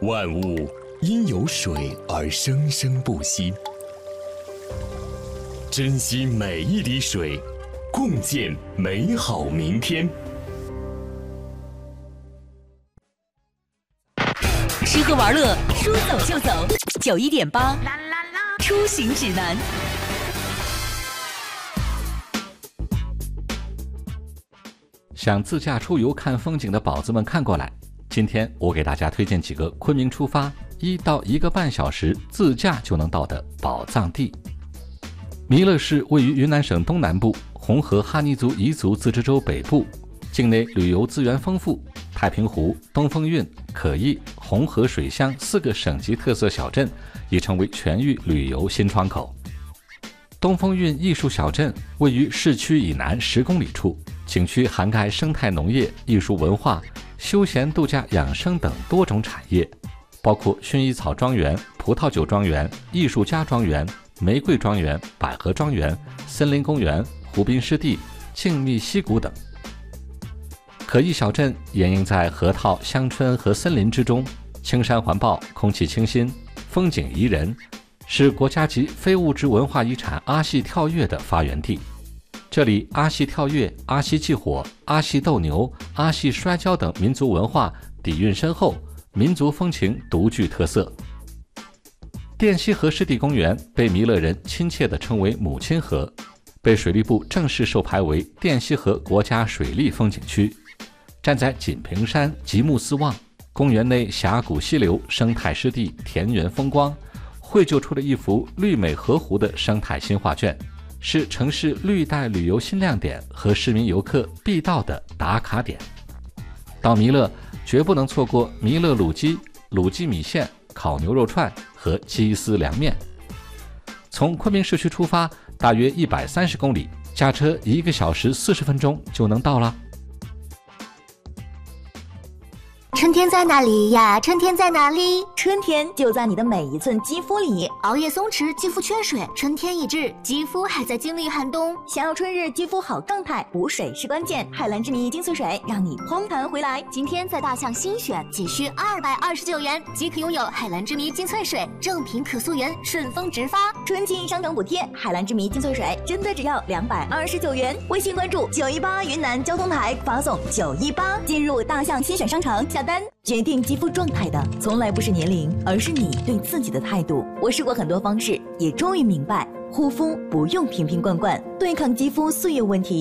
万物因有水而生生不息，珍惜每一滴水，共建美好明天。 吃喝玩乐，说走就走。91.8，出行指南。 想自驾出游看风景的宝子们看过来，今天我给大家推荐几个昆明出发1到1个半小时自驾就能到的宝藏地。弥勒市位于云南省东南部，红河哈尼族彝族自治州北部，境内旅游资源丰富，太平湖、东风韵、可意、红河水乡4个省级特色小镇已成为全域旅游新窗口。东风韵艺术小镇位于市区以南10公里处，景区涵盖生态农业、艺术文化、休闲度假养生等多种产业，包括薰衣草庄园、葡萄酒庄园、艺术家庄园、玫瑰庄园、百合庄园、森林公园、湖滨湿地、静谧溪谷等。可意小镇掩映在河套、乡村和森林之中，青山环抱，空气清新，风景宜人，是国家级非物质文化遗产阿戏跳跃的发源地。这里阿戏跳跃、阿戏祭火、阿戏斗牛、阿戏摔跤等民族文化底蕴深厚，民族风情独具特色。滇西河湿地公园被弥勒人亲切地称为母亲河，被水利部正式授牌为滇西河国家水利风景区。站在锦屏山极目四望，公园内峡谷溪流、生态湿地、田园风光，绘就出了一幅绿美河湖的生态新画卷，是城市绿带旅游新亮点和市民游客必到的打卡点。到弥勒绝不能错过弥勒卤鸡、卤鸡米线、烤牛肉串和鸡丝凉面。从昆明市区出发，大约130公里，驾车1个小时40分钟就能到了。 春天在哪里呀？春天在哪里？ 春天就在你的每一寸肌肤里。 熬夜松弛，肌肤缺水，春天已至，肌肤还在经历寒冬。 想要春日肌肤好状态，补水是关键。海蓝之谜精粹水让你嘭弹回来。 今天在大象新选，仅需229元即可拥有海蓝之谜精粹水，正品可溯源，顺丰直发。 春季商场补贴，海蓝之谜精粹水真的只要229元。微信关注918云南交通台，发送918进入大象新选商城下单。决定肌肤状态的从来不是年龄，而是你对自己的态度。我试过很多方式，也终于明白，护肤不用瓶瓶罐罐，对抗肌肤岁月问题